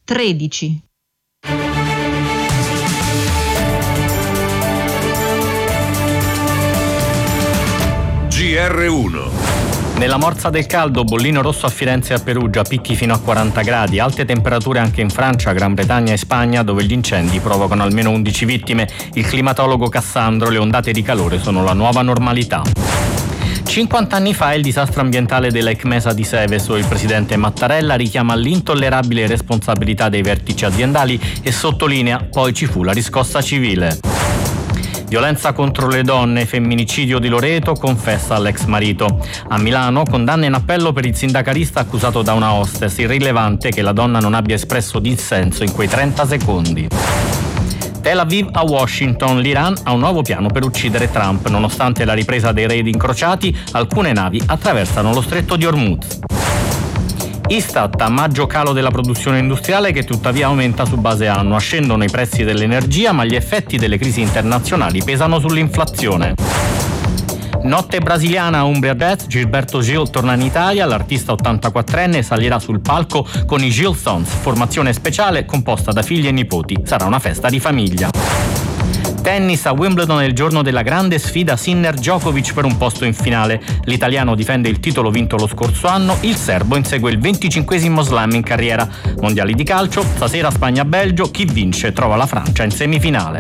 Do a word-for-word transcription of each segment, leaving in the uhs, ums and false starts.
tredici. G R uno. Nella morsa del caldo, bollino rosso a Firenze e a Perugia, picchi fino a quaranta gradi, alte temperature anche in Francia, Gran Bretagna e Spagna, dove gli incendi provocano almeno undici vittime. Il climatologo Cassandro: le ondate di calore sono la nuova normalità. cinquanta anni fa il disastro ambientale della Ecmesa di Seveso. Il presidente Mattarella richiama l'intollerabile responsabilità dei vertici aziendali e sottolinea: poi ci fu la riscossa civile. Violenza contro le donne, femminicidio di Loreto, confessa all'ex marito. A Milano, condanna in appello per il sindacalista accusato da una hostess. Irrilevante che la donna non abbia espresso dissenso in quei trenta secondi. Tel Aviv a Washington, l'Iran ha un nuovo piano per uccidere Trump. Nonostante la ripresa dei raid incrociati, alcune navi attraversano lo stretto di Hormuz. Istat: a maggio calo della produzione industriale che tuttavia aumenta su base annua. Scendono i prezzi dell'energia, ma gli effetti delle crisi internazionali pesano sull'inflazione. Notte brasiliana a Umbria Jazz, Gilberto Gil torna in Italia. L'artista ottantaquattrenne salirà sul palco con i Gil Sons, formazione speciale composta da figli e nipoti. Sarà una festa di famiglia. Tennis a Wimbledon, è il giorno della grande sfida Sinner-Djokovic per un posto in finale. L'italiano difende il titolo vinto lo scorso anno, il serbo insegue il venticinquesimo slam in carriera. Mondiali di calcio, stasera Spagna-Belgio, chi vince trova la Francia in semifinale.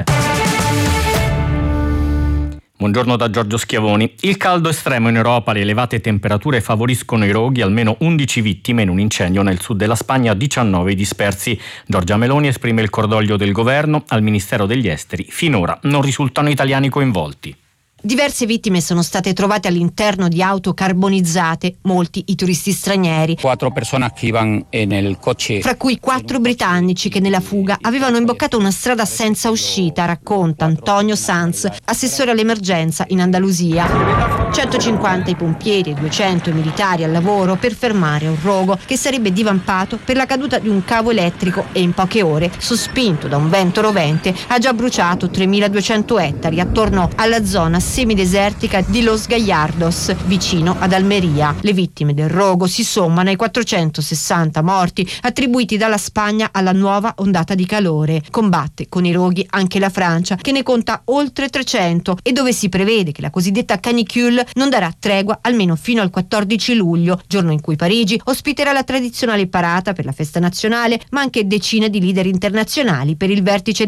Buongiorno da Giorgio Schiavoni. Il caldo estremo in Europa, le elevate temperature favoriscono i roghi, almeno undici vittime in un incendio nel sud della Spagna, diciannove dispersi. Giorgia Meloni esprime il cordoglio del governo. Al Ministero degli Esteri finora non risultano italiani coinvolti. Diverse vittime sono state trovate all'interno di auto carbonizzate, molti i turisti stranieri. Quattro persone che iban nel coche. Fra cui quattro britannici che nella fuga avevano imboccato una strada senza uscita, racconta Antonio Sanz, assessore all'emergenza in Andalusia. centocinquanta i pompieri e duecento i militari al lavoro per fermare un rogo che sarebbe divampato per la caduta di un cavo elettrico e in poche ore, sospinto da un vento rovente, ha già bruciato tremiladuecento ettari attorno alla zona semidesertica di Los Gallardos, vicino ad Almeria. Le vittime del rogo si sommano ai quattrocentosessanta morti attribuiti dalla Spagna alla nuova ondata di calore. Combatte con i roghi anche la Francia, che ne conta oltre trecento e dove si prevede che la cosiddetta canicule non darà tregua almeno fino al quattordici luglio, giorno in cui Parigi ospiterà la tradizionale parata per la festa nazionale, ma anche decine di leader internazionali per il vertice